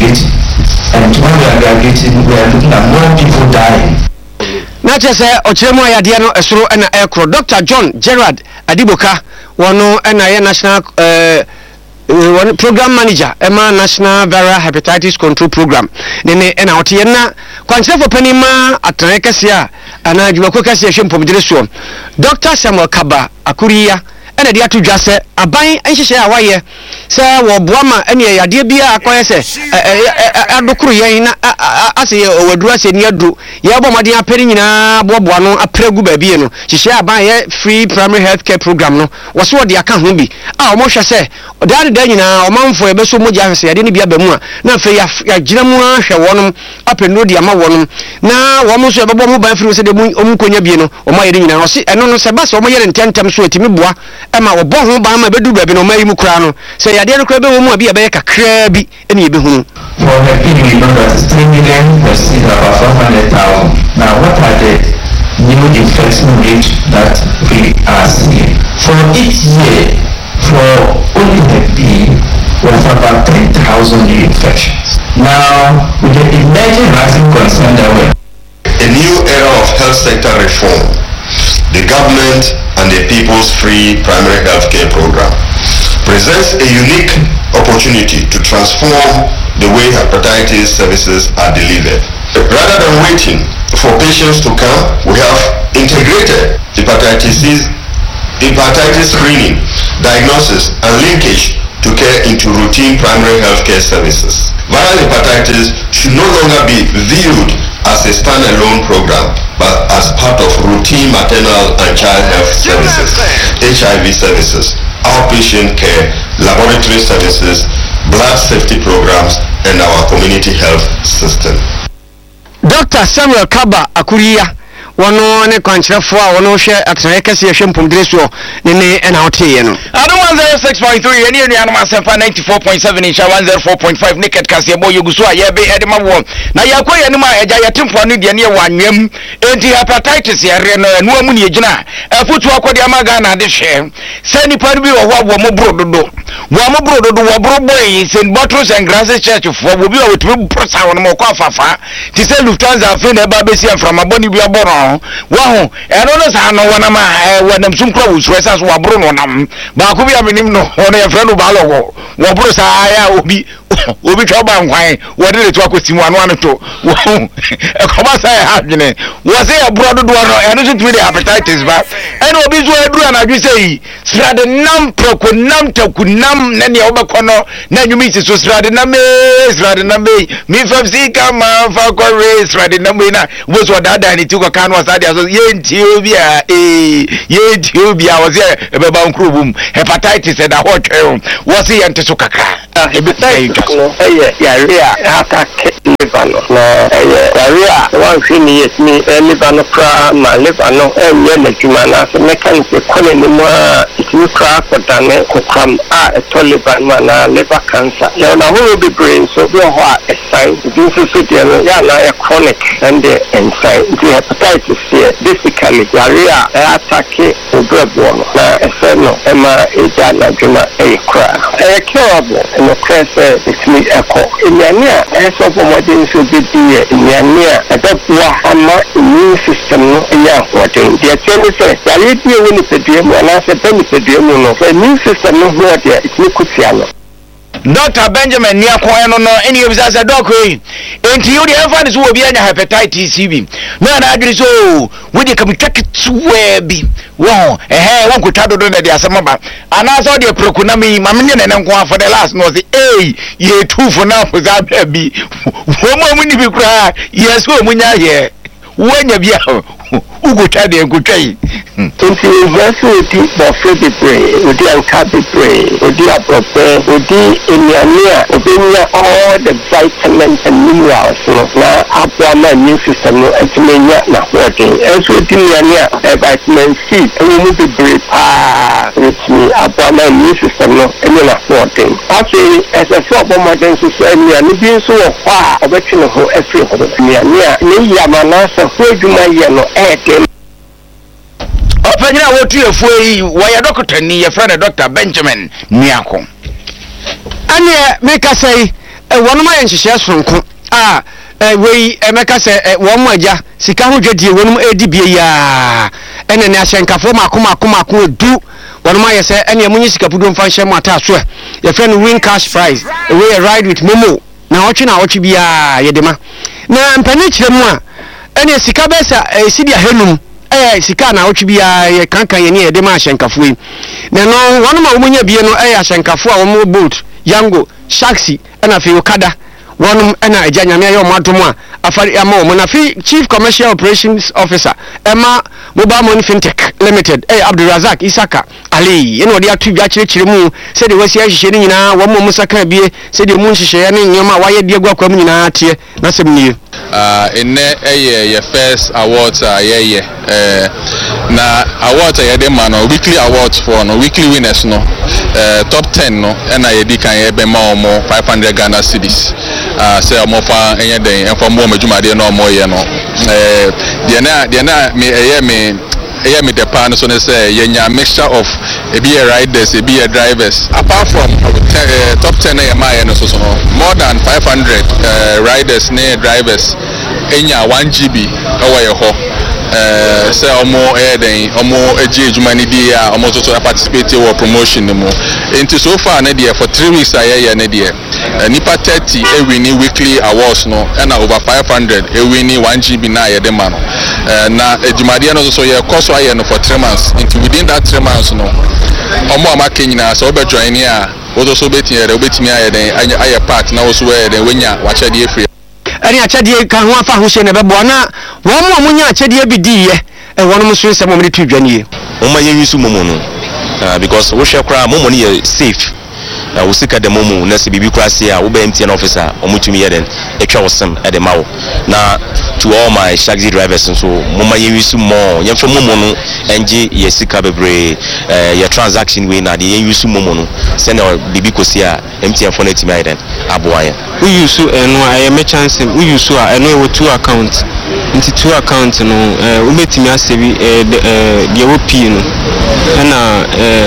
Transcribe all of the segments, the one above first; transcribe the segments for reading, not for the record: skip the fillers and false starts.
graduate, and when we are graduating, we are looking at more people dying. Not just Ochemo Yadiano Esro and Aircrow. Dr. John Gerard Adiboka, one national program manager, Emma National Viral Hepatitis Control Program. Nene and Autiena, Quansa for Penima at Tranekasia, and I do a quick association from Jerusalem. Dr. Samuel Kaba, Akuria, and a dear to just say, a buying and she share why, sir, Wabwama, and ya dear Bia, Aquase, Adokuria, as a dress in your do, Yabamadia Perina, Bobuano, a pregu baby, she share by a free primary health care program. Was what the account be. Ah, Mosha say, the other day now, a month for a beso moja, I didn't be a bemua, no for ya Jinamua, Shawanum, up in Rodiama one. Now, almost a bomb by through the Umukonya Bieno, or my ring now, and no Sabas or my 10 times to Timibua, and my bomb by my bedu baby, no Mary Mukrano, say I didn't crab a be a baker, crabby, any behu. For the people, we know that 3 million versus about 400,000. Now, what are the new infection rates that we are seeing? For each year, for only the B, we have about 10,000 new infections. Now, with the emerging rising concern that we a new era of health sector reform, the government and the People's Free Primary Healthcare Program presents a unique opportunity to transform the way hepatitis services are delivered. Rather than waiting for patients to come, we have integrated hepatitis screening, diagnosis, and linkage to care into routine primary healthcare services. Viral hepatitis should no longer be viewed as a standalone program, but as part of routine maternal and child health services, HIV services, outpatient care, laboratory services, blood safety programs, and our community health system. Dr. Samuel Kaba Akuria, one on a country for one share at Tranekasia from Dreswo, Nene and Autieno. I don't want 06.3 and nearly animal 94.7 inch 104.5 naked Casiabo Yugusua, Yabe Edema Wom. Now Yakwa Anima, a Jayatim for Nidia near 1 name, anti-hepatitis, and woman Yajana, a foot walk with Yamagana, the share. Send the party or what Wamobro. Wamobro, Wabro boys and bottles and grasses church for Wubio with Prosa on Mokafa. To say Lufthansa, friend of Babesia from a Bonnie Biaboro. Wow, and others are no one when them some clothes, Wessas were Bruno, Bakubi, I mean, no, on a friend of Balogo, Wabrosa, I will be trouble and why, what did it talk with him 1 or 2? Wow, a commerce I have, was there a brother one and isn't really hepatitis, but I know this way, and I say, Stradanum, Procunum, Tokunum, Nany Obacono, Nanumis, so Stradaname, me from Sika, Falcon Race, Stradanamina, was what that and it took a can was that Ethiopia, Ethiopia was there, about room, hepatitis and a hotel, was he and Tesukaka. Hepatitis, one thing is me, Libano cra, my Libano, and Yemajumana, the mechanical colony more, if you crack for Dane, could come a Taliban mana, liver cancer. Now, who will be brain so we are a sign, this is a chronic and the ensign, the hepatitis here, basically, diarrhea, attack, Ubreborn, a fellow, Emma, Ejana, Juna, a cry. A curable, and the press is me echo. In Yania, as of what should be in Yania, a doctor, immune system, yeah, what in the attorney says, the idea when it's a dream, and I said, it's a dream, the immune system, no, it's Nicuciano. Dr. Benjamin Niakoano, any of us a doctor. And you the evidence will be a hepatitis C. No, I agree so. When you come take it to where be. Wow, a hair one could tell to the Asamaba. And I saw the Procunami, Mamma and Uncle for the last was the A. Ye 2 for now for that baby. Woman, if you cry, yes, when you're here. When you're here, who could tell you good trade? If you just would be the brain, would you have the brain, would you have prepared, would you in your near, all the vitamins and minerals, now, after my new system, it's not working. As we do near vitamin C, and we need to breathe, which me, after my new system, and you're not working. Actually, as a shop of my dentist, and we are living so far, of a chill who every other near, Yamanasa, where do my yellow air came. Open your water why a doctor near your friend Dr. Benjamin Niako. And yeah, make us say, wono ma yenhye sonko wei emeka se wo mo agya sika ho dwadie wono edi bie ya ene ne ahyenkafo makoma edu wono ma yese ene amunyi sika pudo mfa hye mata so ye friend win cash prize we ride with momo na ochi bia ye de ma na mpani kyeremu a ene sika besa sidi ahenum sika na ochi bia ye kankan ye ne ye de ma ahyenkafo yi na no wono ma omunya bie no ahyenkafo a wo mo boat yango shaxi ena fe okada wonum ena agya nyame ayo madomo a afari ama wo na fi chief commercial operations officer ema mobile money fintech limited Abdulrazak Isaka Ali eno de atu dwa kyerkyere mu se de wasi ahihye ni nyina wo mo musaka bie se de mu nhihye ne nyoma waye de agwa kwam nyina tie na sem nie enne ye first awards na awards ye ma no weekly awards for no weekly winners no top 10 no na ye di kan ye be ma omo 500 Ghana cedis say omo fa enye den enfo mo madwumade no omo ye no de na me the pan so say ye nya mixture of be riders be drivers apart from top 10 ye ma ye no so more than 500 riders ne drivers enya 1 GB away ho say omo den omo eji ejuma ni dia omo so participate in promotion mo into so far na dia for 3 weeks aye na dia nipa 30 winning weekly awards no and over 500 winning 1 GB na ye de ma no na ejuma dia no so ye course aye no for 3 months into within that 3 months no omo amaka nyina so be join here wo so betimi aye den aye part na wo so we den wenya wa chede free ani achadie kan ho afa ho hye ne bebo na wo mo munya achadie bi di ye wono mo so nsem mo de tudwanie o ma ye yusu momo no because wo hwe kra momo ne safe na wo sika de momo na se bibi kra se a wo be MTN officer o mutumi ye den etwa wo sem e de mawo na to all my taxi drivers so mo ma ye yusu mo ye fo momo no enje ye sika bebre ye transaction we na de ye yusu momo no se na bibi kosi a MTN for netimi ye den aboaye we use no I am a chance we use I know 2 accounts into 2 accounts no we betimi asebi the OP no na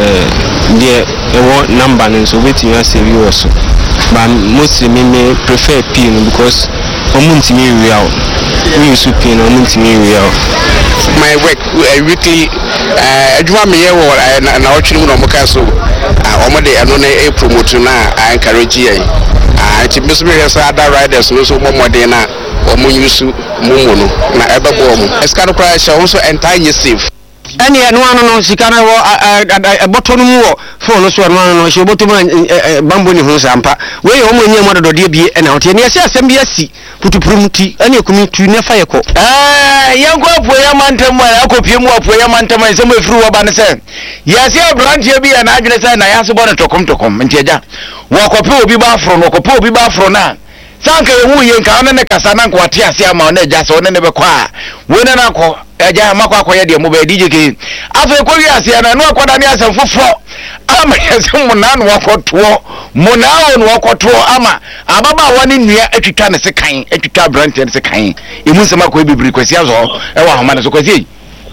the number no so betimi asebi also but mostly me prefer P no because omuntimi real we use P no omuntimi real my work weekly adwuma me ye na otwene mu no mo ka so omo de eno na promote na encourage ye ati bisu be say other riders no so momode na omo yusu mumu no na ebebo omo eska no kra sha so entire safe ani eno anu no sika na wo boto no mu wo phone so eno anu no she boto bambo ni hu sampa we omo nyi mo dodode bie na hote ne ase asem bi asi putupurumuti ani ekumi tu ne fa yeko yanko apo ya mantam ma akopie mu apo ya mantam ma se mo efiri wo ba ne se yase abrantie bi na adwene se na yaso bo ne tokom ntiaja wo kope obi ba afro na sanka ewu ye nka ne kasa na nko ate ase ama na eja so ne be kwa we na ko eja makwa akoye de mo ba DJ ke afa ko wi ase na no akoda ne ase foforo ama yase mo na no akoto mo na no akoto ama ababa wani nua atwitwa ne se kan atwitwa brand ne se kan emu nsema ko bibiri kwasi azo e wa homa ne so kwasi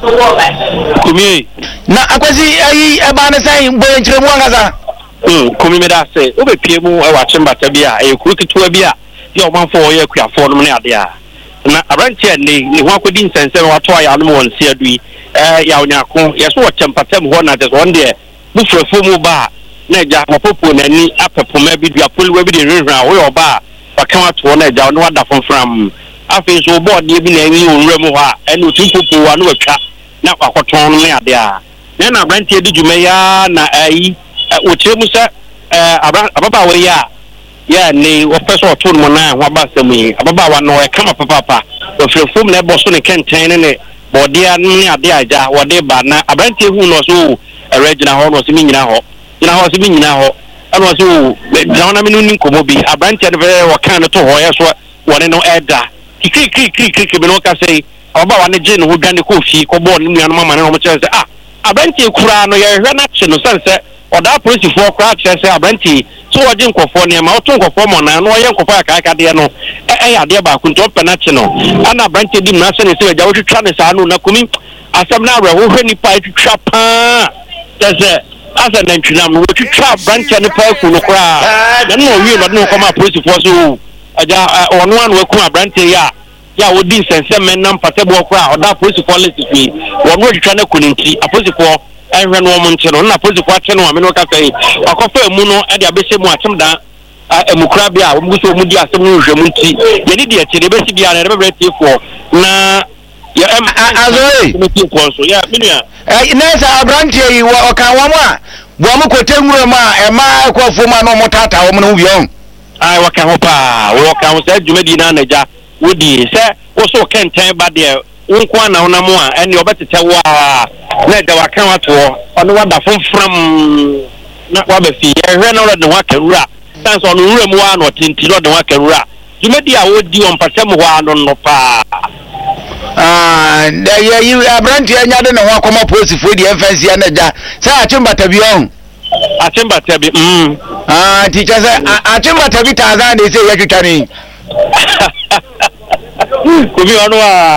kumi na akwasi ayi eba ne sai boye nkyere mu angaza kumi me da se obepie mu e wa chembata bia e kurukitua bia ya omanfo ye kuafo no ne ade a na abranche ne ho akodi nsense wa to ya no mo nsi adui ya onyako ye so chempata mu ho na just one day bu frefo mu ba na ja popo na ni apepoma bi dua poliwa bi de rehra wo yo ba wakan ato na ja no wada fonfram afi so board ye bi na ni onwura mu ho a ene otumpopo wa no watwa na kwakoton ne ade a na abranche di dwuma ya na ayi otire mu se ababa we ya ni wo peso to no na ho abasam yi ababa wa no e kama papa o frefom na ebo so ne kenten ne bodia ne ade aja wo de ba na abranche hu no so regional ho no so mi nyina ho ano so na menu ni komo bi abranche ne wo kan to ho ye so wo ne no eda kiki be no ka sei ababa wa ne je no ho dwane ko fi ko bo ne nua mama ne ho che se abranche kura no ye hwe na che no sense oda police for crack say abranche so waje nkofo ne ma oto nkofo mo na no ye nkofo aka de no ya de ba kunto penachi no ana branche dim na se ne se waje wotwa ne sa no na kumi asem na awe wo hwe ni pa twitwa pa se asa na ntwinam no twitwa branch ne pa ku no kra na no wi no no koma police force o aja ono anu aku branch ya wodi sense men nam patebo kra oda police police fi wono twitwa na kuninti police force ehwe no mo ntino na police force ate no ameno ka sai akofa emu no e de abese mu atem da emukra bia wo muso mu di asem no hwemu nti ye ni de akire besi bia na be tiefo na ya azoi meti konso ya minua nesa abrantie yi okan wa ma bo mu kotenwura ma e ma kwafo ma no motata wo no wion ai waka ho pa wo kan se dwumadi na naja wodi se wo so kenten ba de wonko na wona mo a ene obetete wo a na da waka wato ono wada fomfram na wa be fi ehwe na ro de waka rura sans ono rura mu wa no tinti ro de waka rura dwumadi a wodi on patem ho ano no pa you abranti anya de na ho akoma police for the FNC anaja say achimba tabion achimba tabi teacher say achimba tabi tazan dey say yakitani kubi ono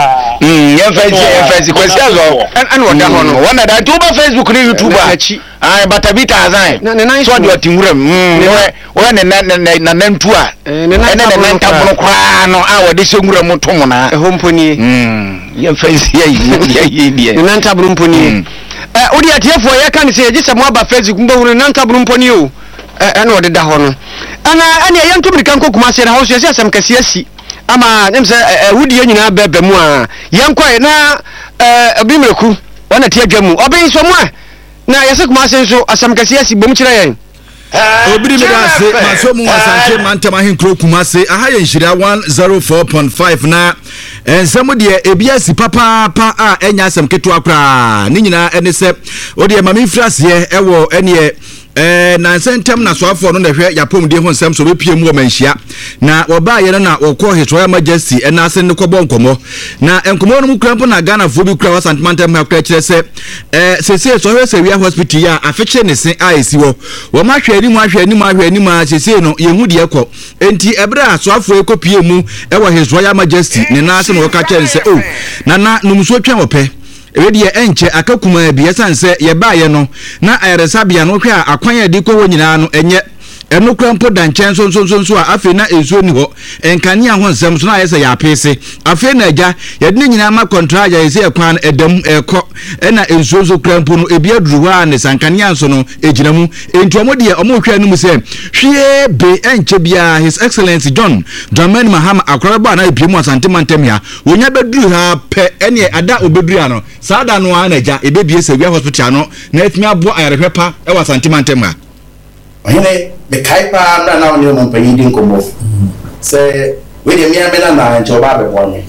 FNC kwesi azo an wada hono wana da tuba Facebook ni YouTuber batabi tazan so de otinwuram we na nantua ene na nantabunu kwa no a wode senwuram tomo na homponi FNC ye die nantabunu mponi odi atiefo ye kan se gisa mo aba Facebook mbo nantabunu mponi o ene wode da hono ana ye ntubiri kan kokuma se na ho so asem kase asi ama nemse wudi nyina bebe mu a yenkoi na obimreku wana tie dwamu obin so mu a na yese kuma senso asam kase asi bom kire yen obiri me da se maso mu asante mantama henkro kuma se aha ye nhira 104.5 na ensem de ebia si papa pa a enya asam ketu akra ni nyina ene se odi mama frase ewo ene na sentem na so afọ no na hwe yapom de ho nsem so bepie mu o manhia na oba ye na okọ His Majesty na asen ne kọbọ nkomo na enkomo no mu krampo na Ghana fo bi kra wa santimantem ha kra kire se sese so hwe se wi hospital ya afeche ne se aisi wo ma hwe ni mu sese no ye hu de ekọ enti ebra so afọ ekopie mu ewo His Majesty ne na asen wo ka kire se o na numso twa ope ewedi enche akakuma biasa nse ye baaye no na ayeresabia no hwe akwan ade ko wo nyina no enye eno krampo danchen so a afi na ezuo ni ho enkane ho nsem so na ayese ya apese afi na agya ye de nyina ma contract ya yese ekwan edam eko na ezuo so krampo no ebi aduru ha ne sankane anso no ejina mu enti omode omo hwe anu mu se hwe be enche bia His Excellency John Dramani Mahama akoraba na ebi mu asantimantem ya wonya beduru ha pe ene ada obeduru ano saada no ana agya ebebie se wi hospital no na etimi abo ayarehwe pa e wasantimantem ha ohine be kaipa na onye no mpanyi din komo se we de mia mena na ncho ba be bonye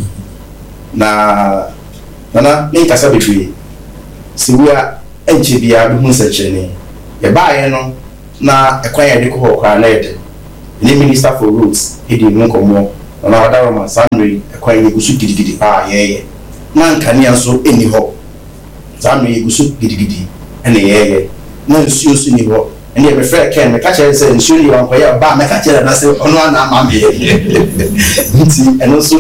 na ni kasa bebi siwia enchi bia bi hu secheni ye baaye no na ekwan ye de ko kwa na ye ni Minister for Roads edi mu komo na wada ma sanwe ekwan ye gusu gidigidi pa ye na nkani anso eni ho sanwe ye gusu gidigidi ene ye na nsuo su ni ho and you prefer Ken, the catcher said, surely you want to buy my catcher, and I said, oh, no, I'm and also,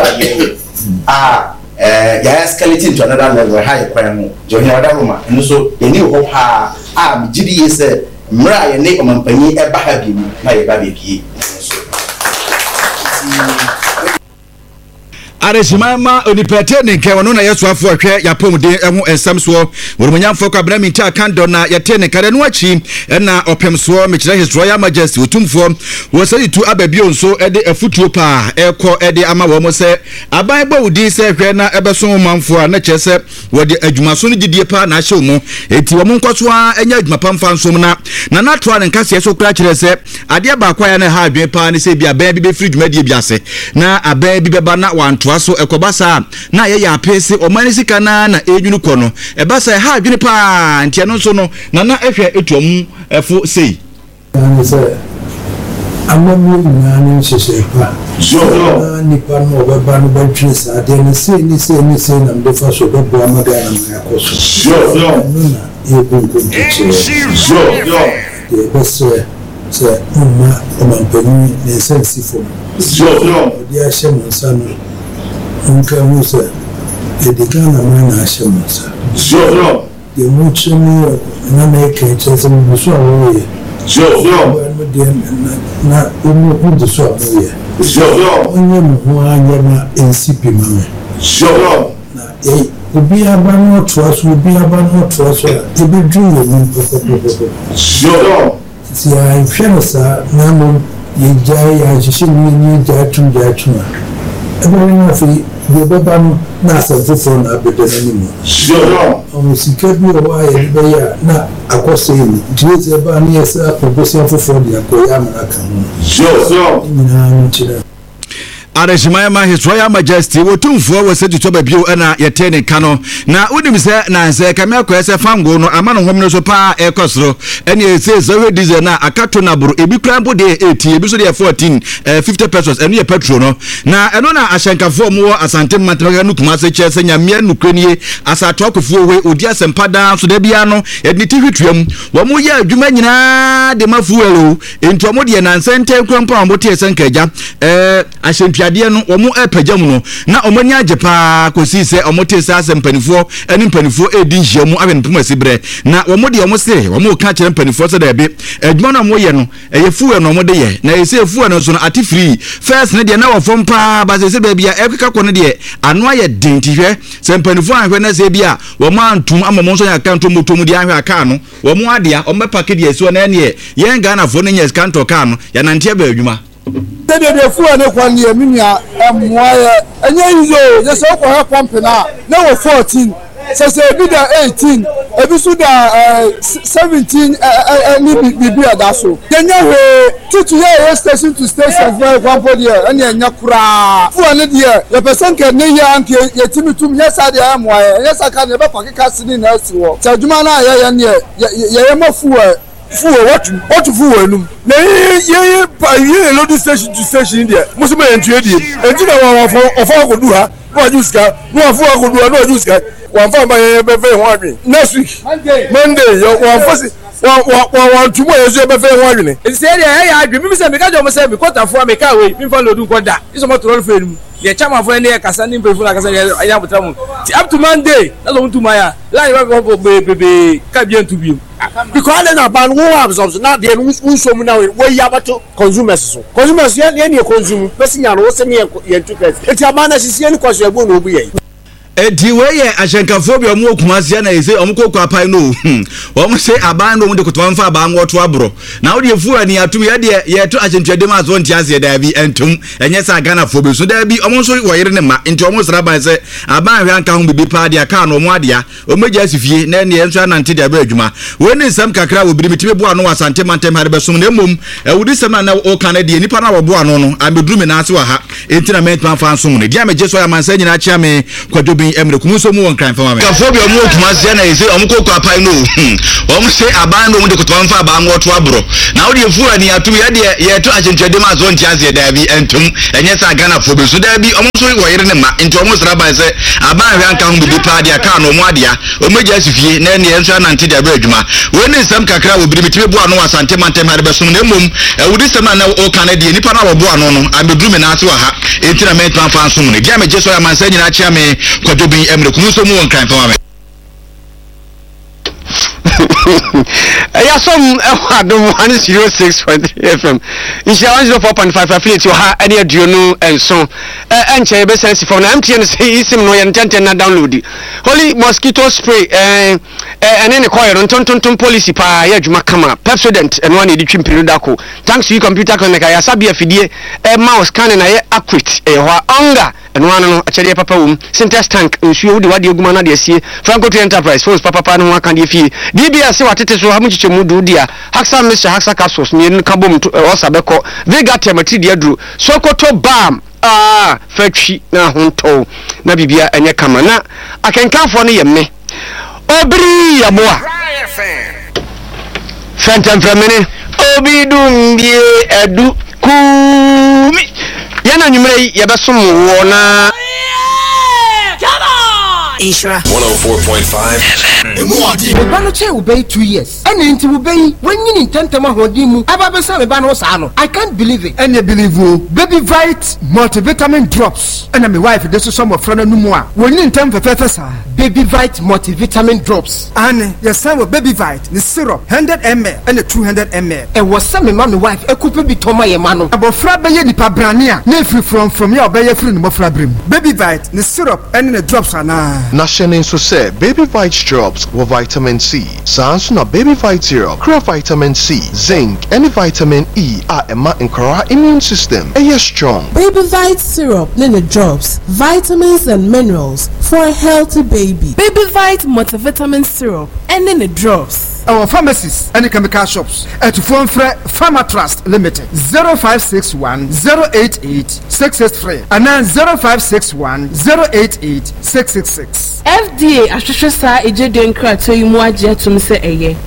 escalating to another level, higher crime, joining other woman, and also, the new hope, GD said, Mariah, name of Penny, ever have you, my baby. Aresimama onipete ne nke wono na yeso afo hwe yapom de ehu ensam so worumanyamfo kwabra minta kando na yete ne kare no achi na opem so mekire His Royal Majesty otumfo wo se itu ababio nso ede afutuo pa ekọ ede ama wo mo se aban ba udi se hwe na ebeso manfo a na chese wode adwumaso no gidie pa na ahye mo eti wo nkoso a enya adwuma pamfa nso na natro ne nkase so kra kire se ade ba kwa ya na ha adwen pa ne se bia aban bi be free dwumadie biase na aban bi beba na wanto so ekobasa na ye ya apese omani sika na enwunu kono ebasa ha adwene pa ntia no so no na ehwe etuom efo sei ani se amamu nyane sese pa so ni pa no beba no bantwe sa de ni se na mdefa so bebo amaga na yakoso so na ye bunko nche so de bese se umma omampeni ne sensi fo so dia shemu sana nka musa edikana mana ashemusa so the much na make it as a musuwa na umu the swap onye muhanya na NCP mame na obi abano trust ebi dream you see I feel sa na mo ye jai ya shishi ni jatu every na fi the babam na sanfofo na abede nimo sika bi o wa ye be ya na akose ni tiye ba ni esa proposal fofo dia ko ya manaka na nchira Arishimaya His Royal Majesty wotumfo wose tutoba bio na yetene kano na unim se na nse kamia ko ese fango no amano homno so pa ekosro ene ese so diesel na akato na buru ebi krambo de 80 ebi so de 14 50 pesos ene ye petrol no na eno na ashenkafo mo asante matemaga nu kuma se chese nyamia nukrenie asato akofo we odi asempada so da bia no ene ti hwetwam wo mo ye adwuma nyina de mafuelo ento mo de na nsente krampa mo te ese nkaja ashempia de no omo epagya mu no na omani ajepa kosi se omote se asempanifo eni mpanifo edi nhyiamu abenpem asibre na omo de omo se omo ka kire mpanifo se da be adwuma na mo ye no eyefu no omo de ye na ese efu no so no ati free first ne de na wo fompa ba se ba bia ekeka ko ne de ano aye dentihwe se mpanifo ahwe na se bia wo ma antum amamo so ya kanto motomu de ahwe aka no wo mo adea omo pack de eso na ne ye Ghana fo ne nyes kanto ka no ya nante ba adwuma the fuel ne kwani eminia emwaye enye yizo je se ko ha company na wo 14 se bi da 18 ebi su da 17 ni bi adaso denye he titu ye station to station for kwampo de ene enya kura fuel ne de ye person ke ne ya anke ye timitum ye sa de emwaye ye sa ka ne be pakika sini na asiwo tajuma na ye ne ye mo fuel what fuel num na ye loading station to station there musu me entue die enti na wa ofo ko du ha no ajuska no afo ko du no ajuska wa fa ba ye be fe ho adwen next week monday yo wa fosi wa tumo ye so be fe ho adwen enti se dey ya adwen mi se me ka jo mo se me kwota fo me ka we mi fa loadu ko da iso mo toro fe num ye chama fo ne kasa ni mpefu na kasa ya botamu up to monday na so ntu maya la ye ba ko be ka bi ntu bi because they na ban who absorbs now they who show me now where you have to consumers ye consume person ya no se me ye to get it amana sisi ni kwaso egbo no obu ye edi weye ashenkafobia omo okumasia na ese omo kokwa pai no omo se aban no de kotwa mfa aban woto abro na wo de fu ani atum ye de ye to ashentwede ma zo ntiase da bi entum enye sa Ghana fobe so da bi omo so wo yire ne ma enti omo sra ban se aban hwe anka ho bibi pa de aka no omo adea omeja asifie na ne enso anante de ba adwuma we ne nsam kakra wo biri mitime bo ano wasante mantem hare besom na mom wudi sem na o kan de nipa na wo bo ano no ameduru me na ase wa ha enti na mentman fa nso ne dia meje so ya mansa nyina chia me kwadobi emre kumuso mu won kan fama me kafobia mu okumasia na ese omo kokwa pai no omo se aban no de kotwa mfa aban woto abro na wo de fu ani atum ye to ashentwede ma zo ntiase da bi entum enye sa Ghana fobe so da bi omo so wo yire ne ma enti omo sra ban se aban hwe anka ho bibi pa de aka no omo adea omeja asifie na ne enso anante de ba adwuma we ne nsam kakra wo biri mitime bo ano asante mantem hare besom na mom wudi sem na o kan de nipa na wo bo ano no ameduru me na ase wa ha enti na mentman fa nso ne dia meje so ya mansa nyina chia me kwadobi emre kumuso mu won kan fama me ya som adom 106.3 FM insha 104.5 affiliate ha ene aduonu enso enche be sense for na MTN say isim no yen tenten na download holy mosquito spray ene ne koyo ntontonton policy pa ya adwuma kama Pepsodent eno na editwi mpirudako thanks to you computer clinic ya sabia fidie mouse scan na ye accurate ho onga eno anu no achede papa wum syntax tank nsuo wudi wade oguma na de sie Franco Enterprise phones papa no aka de fie DBS watete so hamuchiche mudu dia Haxa Mr Haxa capsules ni kabom osabeko Vega temati dia dru Sokoto bam fatwi na honto na bibia enye kama na akenkanfo no yemme obiri yamoa Phantom Framene obidumbie edu kumi yana nyumrei yabesom wo na come on Insura 104.5 Mebano che obey 2 years. And into obey when you intend to mahodimu. Ababesa mebano sano. I can't believe it. And you believe you. Baby Vite multivitamin drops. And my wife this is some of friend no more. When you intend for professor. Baby Vite multivitamin drops. And your son with Baby Vite the syrup 100 ml and the 200 ml. And was some man wife a couple be toma yemano. About frabe ye nipa brania. Ne free from your baby free no frabrim. Baby Vite the syrup and the drops are na. National so say Baby Vite drops with vitamin C. Sans na Baby Vite syrup, crea vitamin C, zinc, and vitamin E are a immune system. Yes, strong. Baby Vite syrup, nene drops, vitamins and minerals for a healthy baby. Baby Vite multivitamin syrup and nene drops. Our pharmacies and chemical shops at Phone Pharma Trust Limited 0561 088 683 and then 0561 088 666. FDA Ashishasa Ejedin Krato Imuaje Tumse Eye.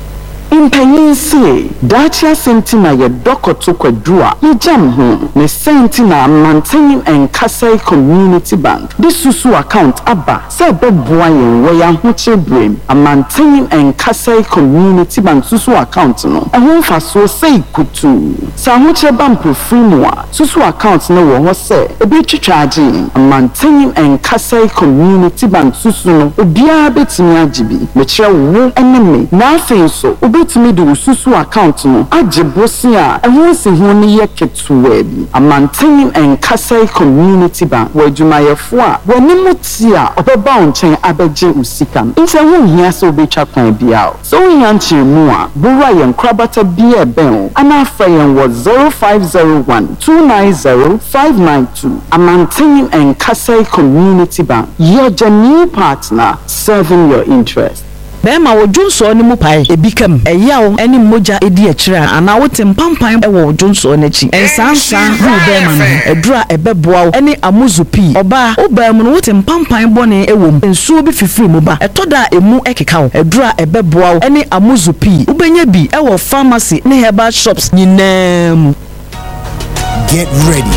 Impenyensi Dacia Sentina ye dokoto kwadua ye jam ho ne Sentina Maintaining and Kasai Community Bank this susu account aba se beboa yen wo ya ho chebrem a Maintaining and Kasai Community Bank susu account no ehon fa so sei kutu sa ho cheba mprofri a susu account no wo ho se ebi twitwaje a Maintaining and Kasai Community Bank susu no obia betimi agibi me kire wo eneme na afei so betimi do susu account no agebosi a ehun se ho ne yeketuwe bi a Maintaining and Kasai Community Bank wadumayefo a wanimu ti a obeba onchen abeje usika nse ho hia se obetwa kwan bia so hia nchiremu a bura yen krabata bia ben ana afa yen wo 0501 290 592 a Maintaining and Kasai Community Bank your genuine partner serving your interest. Bema wo Jonso ni mu pai ebikam eyawo eni moja edi akira ana wote mpampan ewo Jonso n'echi ensansa hu bema no edura ebeboa wo eni amuzupi oba obam no wote mpampan bone ewom ensuo bi fifiri mu ba etoda emu ekeka wo edura ebeboa wo eni amuzupi ubenya bi ewo pharmacy ne herbal shops nyinam. Get ready.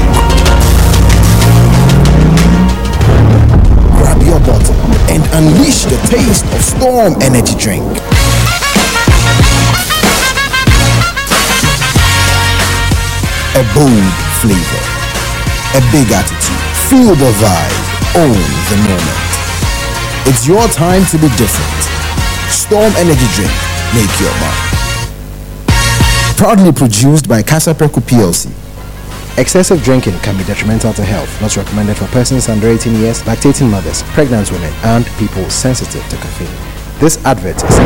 Grab your bottle and unleash the taste of Storm Energy Drink. A bold flavor, a big attitude, feel the vibe, own the moment. It's your time to be different. Storm Energy Drink, make your mark. Proudly produced by Casa Preco PLC. Excessive drinking can be detrimental to health. Not recommended for persons under 18 years, lactating mothers, pregnant women, and people sensitive to caffeine. This advert is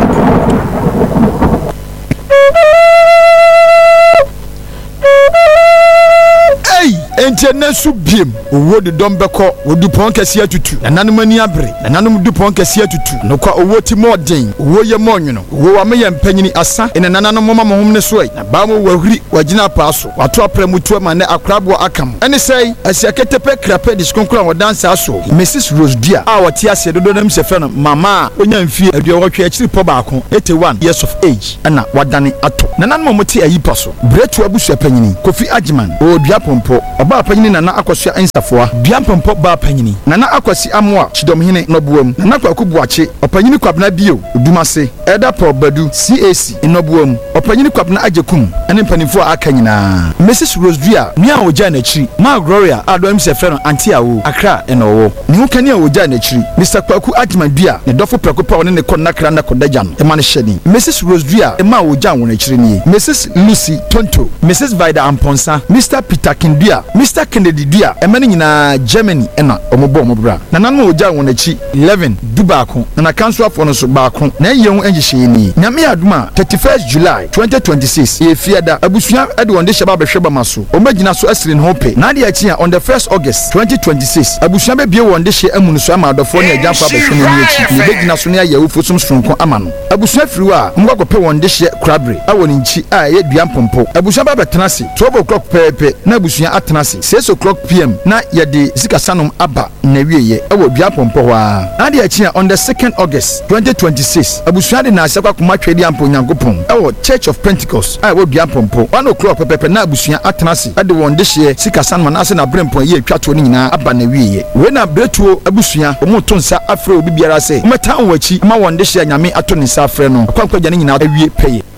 Ente su biem owo de dom beko wodu pon kase atutu nananum ani abre nananum du pon kase atutu no kwa owo ti modern owo ye monwono owo wa me ye mpanyini asa ene nananum mama mohom ne so ai na ba mo wahuri wagina paaso wato apramutu ma ne akrabo akam ene sei asiaketepe krape diskonkura wo dansa aso Mrs Rose Dia a wati ase dodo nam se fe no mama onya mfie aduowotwe akiri po baako 81 years of age ana wadane ato nananum moti ayi paso bretu abusu apanyini Kofi Ajiman o dua pompo ba panyini nana akwasia ensafoa biampompo ba panyini nana akwasi amoa chidomhene nobuam nana kwakubuache opanyini kwabna bio odumase eda pro badu CAC inobuam opanyini kwabna ajekum ene mpanifo akanyina Mrs Rose Dia nia oja na chiri ma Gloria adom se fe no anti awo akra enowo ni ho kania oja na chiri Mr Kwaku Ajiman Dia ne dofo prekopa one ne konnakra na kodajan e ma ne hyeni Mrs Rose Dia e ma oja won achiri ni Mrs Lucy Tonto Mrs Vida Amponsa Mr Peter Kindia Mr Kennedy Dia emani nyina Germany ena omobo omobra na nanu oja won achi 11 dubaako na council afo no so baako na yehun enjihye ni nyame aduma 31st July 2026 efiada abusua ede wonde sheba behweba maso omagina so asiri no pe na de achi on the 1st August 2026 abusua be bie wonde hye amunu so ama adofo ne agya fa behwe no achi ne begina so ne ayewu fosum sonko ama no abusua firiwa ngwakope wonde hye krabre awoni nchi a ye dua mpompo abusua ba betenase 12 o'clock pepe na abusua atenase 6 o'clock PM na yɛde sika sanom aba na wieye ɛwɔ dua pɔmpɔ hɔ a ade akyi a on the 2nd August 2026 abusua de na asɛkwa koma twɛde ampo nyankopɔn ɛwɔ Church of Pentecost a ɛwɔ dua pɔmpɔ 1 o'clock pɛpɛpɛ na abusua atena se ɛde wɔn de hyeɛ sika sanom na ase na brempɔn yɛ atwato ne nyinaa aba na wieye we na bretuo abusua ɔmo to nsa afrɛ obi biara sɛ mɛta wɔn akyi ma wɔn de hyeɛ nyame ato ne nsa afrɛ no akwankwa gya ne nyinaa awie pɛyɛ